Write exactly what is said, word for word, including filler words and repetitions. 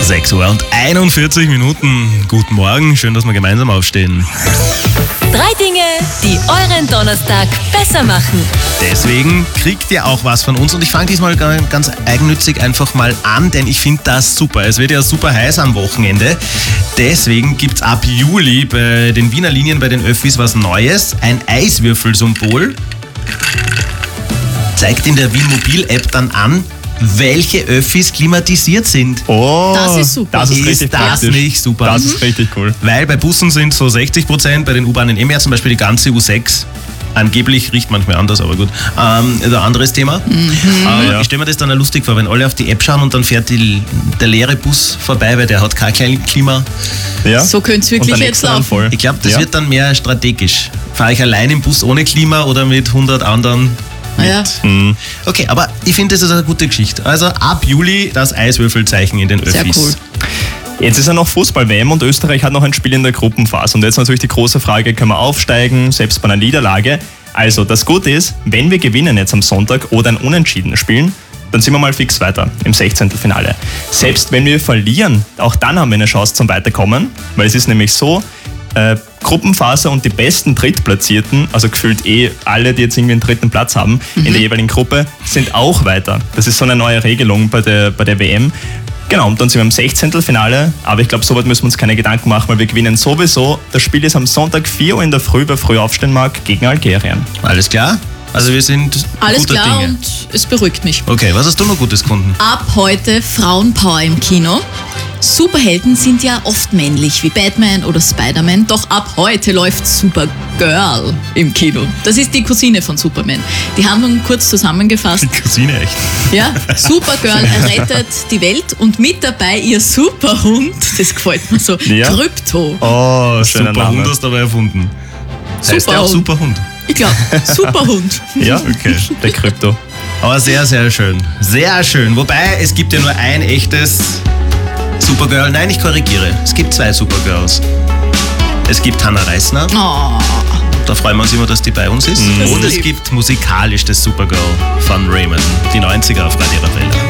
sechs Uhr und einundvierzig Minuten. Guten Morgen, schön, dass wir gemeinsam aufstehen. Drei Dinge, die euren Donnerstag besser machen. Deswegen kriegt ihr auch was von uns und ich fange diesmal ganz eigennützig einfach mal an, denn ich finde das super. Es wird ja super heiß am Wochenende. Deswegen gibt es ab Juli bei den Wiener Linien, bei den Öffis was Neues. Ein Eiswürfelsymbol zeigt in der Wien Mobil-App dann an, welche Öffis klimatisiert sind. Oh, Das ist super. Das ist, Ist richtig das praktisch. nicht super? Das ist richtig cool. Weil bei Bussen sind so sechzig Prozent, bei den U-Bahnen eh mehr, zum Beispiel die ganze U sechs. Angeblich riecht manchmal anders, aber gut. Ähm, ein anderes Thema. Aber Ja. ich stelle mir das dann auch lustig vor, wenn alle auf die App schauen und dann fährt die, der leere Bus vorbei, weil der hat kein kleines Klima. Ja. So könnte es Und wirklich der jetzt nächste dann laufen. voll. Ich glaube, das ja. wird dann mehr strategisch. Fahre ich allein im Bus ohne Klima oder mit hundert anderen? Ah ja. Mhm. Okay, aber ich finde, das ist eine gute Geschichte. Also ab Juli das Eiswürfelzeichen in den Öffis. Sehr cool. Jetzt ist ja noch Fußball-W M und Österreich hat noch ein Spiel in der Gruppenphase. Und jetzt natürlich die große Frage, können wir aufsteigen, selbst bei einer Niederlage? Also, das Gute ist, wenn wir gewinnen jetzt am Sonntag oder ein Unentschieden spielen, dann sind wir mal fix weiter im Sechzehntelfinale. Selbst wenn wir verlieren, auch dann haben wir eine Chance zum Weiterkommen, weil es ist nämlich so, äh, Gruppenphase und die besten Drittplatzierten, also gefühlt eh alle, die jetzt irgendwie einen dritten Platz haben in der jeweiligen Gruppe, sind auch weiter. Das ist so eine neue Regelung bei der, bei der W M. Genau, und dann sind wir im Sechzehntelfinale, aber ich glaube, so weit müssen wir uns keine Gedanken machen, weil wir gewinnen sowieso. Das Spiel ist am Sonntag vier Uhr in der Früh, wer früh aufstehen mag, gegen Algerien. Alles klar? Also wir sind Alles guter klar Dinge. und es beruhigt mich. Okay, was hast du noch Gutes gefunden? Ab heute Frauenpower im Kino. Superhelden sind ja oft männlich, wie Batman oder Spider-Man, doch ab heute läuft Supergirl im Kino. Das ist die Cousine von Superman. Die Handlung kurz zusammengefasst. Die Cousine echt. Ja, Supergirl errettet die Welt und mit dabei ihr Superhund, das gefällt mir so, Ja. Krypto. Oh, schöner Super Hund Name. hast du aber erfunden. Heißt der auch Superhund. Superhund? Ich glaube, Superhund. Ja, okay. Der Krypto. Aber sehr, sehr schön. Sehr schön. Wobei, es gibt ja nur ein echtes Supergirl. Nein, ich korrigiere. Es gibt zwei Supergirls. Es gibt Hannah Reisner. Oh, Da freuen wir uns immer, dass die bei uns ist. Das Und ist es lieb. gibt musikalisch das Supergirl von Raymond. Die neunziger auf Radio Raffaella.